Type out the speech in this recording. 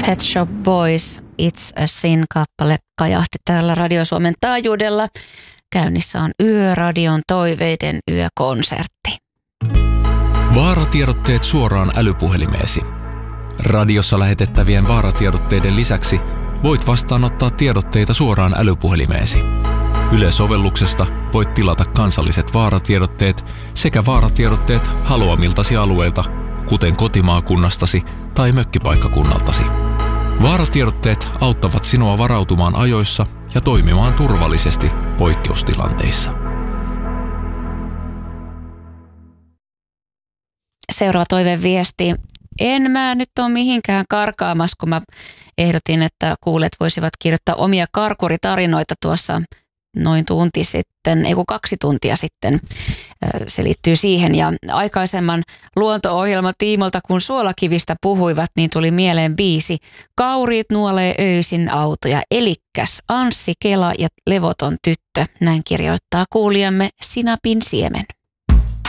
Pet Shop Boys, It's a Sin-kappale kajahti täällä Radio Suomen taajuudella. Käynnissä on Yöradion toiveiden yökonsertti. Vaaratiedotteet suoraan älypuhelimeesi. Radiossa lähetettävien vaaratiedotteiden lisäksi voit vastaanottaa tiedotteita suoraan älypuhelimeesi. Yle-sovelluksesta voit tilata kansalliset vaaratiedotteet sekä vaaratiedotteet haluamiltasi alueilta, kuten kotimaakunnastasi tai mökkipaikkakunnaltasi. Vaaratiedotteet auttavat sinua varautumaan ajoissa ja toimimaan turvallisesti poikkeustilanteissa. Seuraava toiveviesti. En mä nyt ole mihinkään karkaamassa, kun mä ehdotin, että kuulijat voisivat kirjoittaa omia karkuritarinoita tuossa noin tunti sitten, 2 tuntia sitten. Se liittyy siihen ja aikaisemman luonto-ohjelman tiimolta, kun suolakivistä puhuivat, niin tuli mieleen biisi Kauriit nuolee öisin autoja, elikkäs Anssi Kela ja levoton tyttö. Näin kirjoittaa kuulijamme Sinapin Siemen.